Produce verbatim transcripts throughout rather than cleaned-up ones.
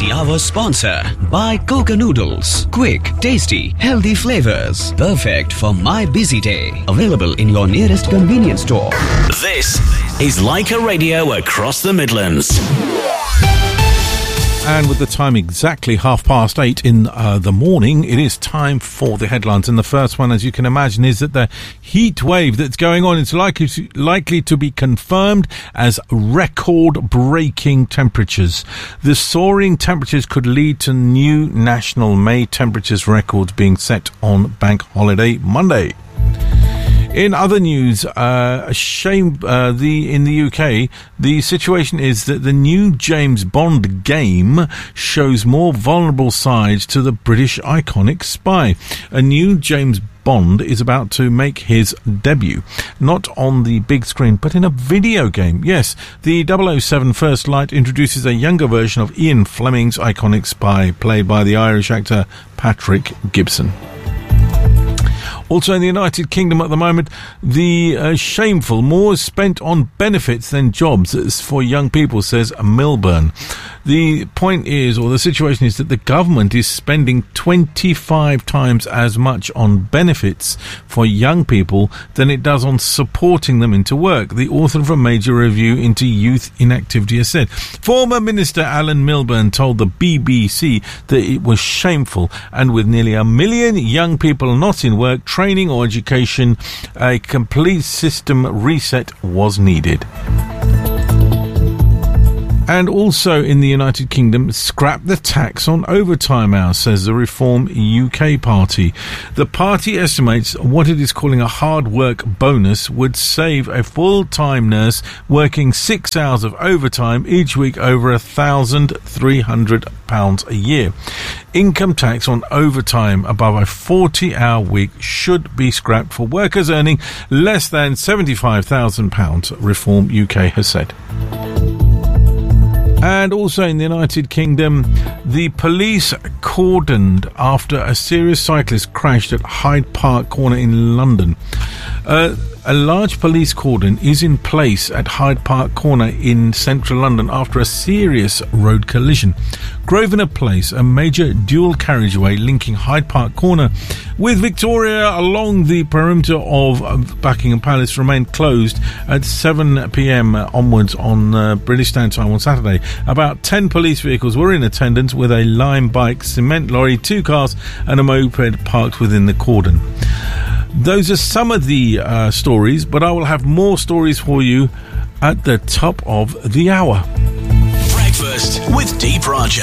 the Hour sponsor by Coca Noodles. Quick, tasty, healthy flavors. Perfect for my busy day. Available in your nearest convenience store. This is Leica Radio across the Midlands. And with the time exactly half past eight in uh, the morning, it is time for the headlines. And the first one, as you can imagine, is that the heat wave that's going on is likely to, likely to be confirmed as record-breaking temperatures. The soaring temperatures could lead to new national May temperatures records being set on Bank Holiday Monday. In other news, uh, shame uh, the in the U K, the situation is that the new James Bond game shows more vulnerable sides to the British iconic spy. A new James Bond is about to make his debut, not on the big screen, but in a video game. Yes, the double oh seven First Light introduces a younger version of Ian Fleming's iconic spy, played by the Irish actor Patrick Gibson. Also in the United Kingdom at the moment, the uh, shameful more is spent on benefits than jobs for young people, says Milburn. The point is, or the situation is, that the government is spending twenty-five times as much on benefits for young people than it does on supporting them into work, the author of a major review into youth inactivity has said. Former Minister Alan Milburn told the B B C that it was shameful, and with nearly a million young people not in work, training or education, a complete system reset was needed. And also in the United Kingdom, scrap the tax on overtime hours, says the Reform U K party. The party estimates what it is calling a hard work bonus would save a full-time nurse working six hours of overtime each week over one thousand three hundred pounds a year. Income tax on overtime above a forty-hour week should be scrapped for workers earning less than seventy-five thousand pounds, Reform U K has said. And also in the United Kingdom, the police cordoned after a serious cyclist crashed at Hyde Park Corner in London. Uh, a large police cordon is in place at Hyde Park Corner in central London after a serious road collision. Grosvenor Place, a major dual carriageway linking Hyde Park Corner with Victoria along the perimeter of Buckingham Palace, remained closed at seven p.m. onwards on uh, British Standard Time on Saturday. About ten police vehicles were in attendance, with a lime bike, cement lorry, two cars and a moped parked within the cordon. Those are some of the uh, stories, but I will have more stories for you at the top of the hour. Breakfast with Deep Roger.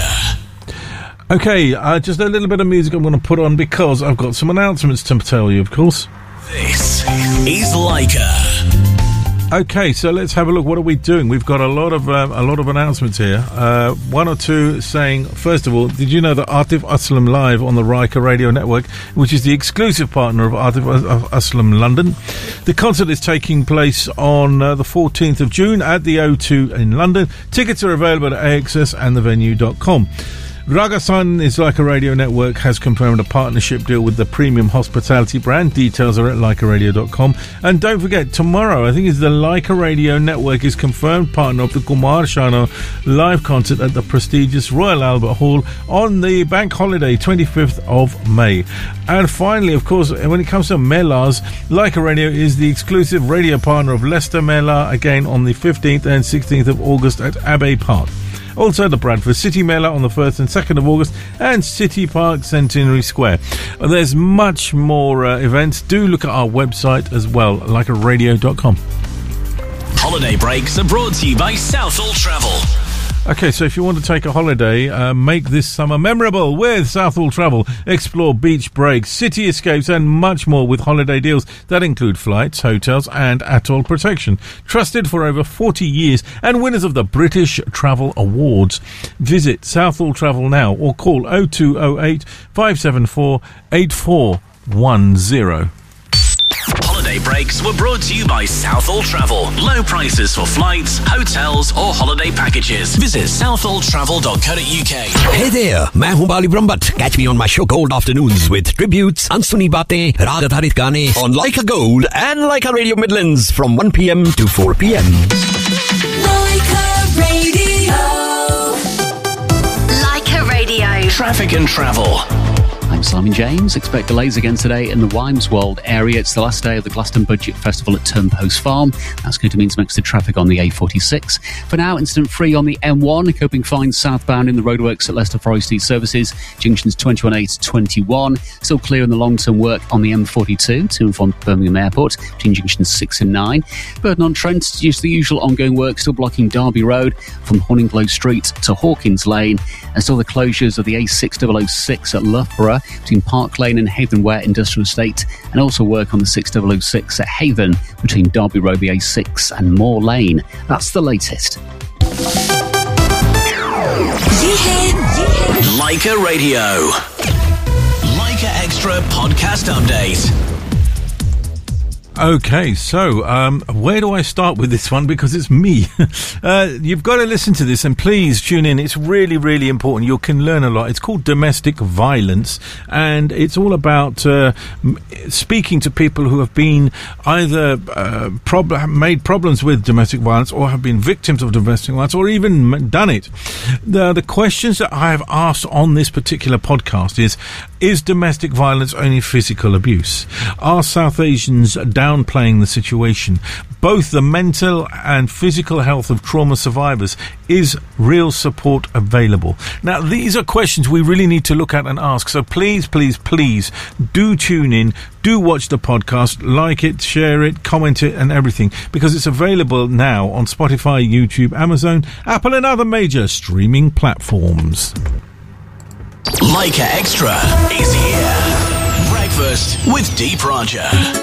Okay, uh, just a little bit of music I'm going to put on because I've got some announcements to tell you, of course. This is Leica. Okay, so let's have a look. What are we doing? We've got a lot of um, a lot of announcements here. Uh, one or two saying, first of all, did you know that Atif Aslam Live on the Riker Radio Network, which is the exclusive partner of Atif Aslam London, the concert is taking place on uh, the fourteenth of June at the O two in London. Tickets are available at A X S and the venue dot com. Ragasan is Leica Radio Network has confirmed a partnership deal with the premium hospitality brand. Details are at Leica Radio dot com. And don't forget, tomorrow, I think it's the Leica Radio Network is confirmed partner of the Kumar Shano live concert at the prestigious Royal Albert Hall on the bank holiday, twenty-fifth of May. And finally, of course, when it comes to Melas, Leica Radio is the exclusive radio partner of Leicester Mela, again on the fifteenth and sixteenth of August at Abbey Park. Also the Bradford City Mela on the first and second of August, and City Park Centenary Square. There's much more uh, events. Do look at our website as well, Leica Radio dot com. Holiday breaks are brought to you by Southall Travel. Okay, so if you want to take a holiday, uh, make this summer memorable with Southall Travel. Explore beach breaks, city escapes and much more with holiday deals that include flights, hotels and atoll protection. Trusted for over forty years and winners of the British Travel Awards. Visit Southall Travel now or call oh two oh eight, five seven four, eight four one oh. Holiday breaks were brought to you by Southall Travel. Low prices for flights, hotels or holiday packages. Visit southall travel dot co dot uk. Hey there, मैं हूँ बाली Brahmbhatt. Catch me on my show Gold Afternoons with tributes, अनसुनी बातें, राग आधारित गाने on Leica Gold and Leica Radio Midlands from one p.m. to four p.m. Leica Radio. Leica traffic and travel. I'm Simon James. Expect delays again today in the Wymeswold area. It's the last day of the Glaston Budget Festival at Turnpost Farm. That's going to mean some extra traffic on the A forty-six. For now, incident-free on the M one, coping fine southbound in the roadworks at Leicester Forest East Services. Junctions twenty-one A to twenty-one. Still clear in the long-term work on the M forty-two to and from Birmingham Airport between junctions six and nine. Burton-on-Trent, just the usual ongoing work, still blocking Derby Road from Horninglow Street to Hawkins Lane. And still the closures of the A six double oh six at Loughborough between Park Lane and Havenware Industrial Estate, and also work on the six double oh six at Haven between Derby Road, the A six and Moore Lane. That's the latest. Leica Radio. Leica Extra Podcast Update. Okay, so um, where do I start with this one? Because it's me. uh, you've got to listen to this, and please tune in. It's really, really important. You can learn a lot. It's called Domestic Violence, and it's all about uh, m- speaking to people who have been either uh, prob- made problems with domestic violence, or have been victims of domestic violence, or even m- done it. The, the questions that I have asked on this particular podcast is, is domestic violence only physical abuse? Are South Asians downplaying the situation? Both the mental and physical health of trauma survivors. Is real support available? Now, these are questions we really need to look at and ask. So please, please, please do tune in. Do watch the podcast, like it, share it, comment it, and everything, because it's available now on Spotify, YouTube, Amazon, Apple, and other major streaming platforms. Leica Extra is here. Breakfast with Deep Roger.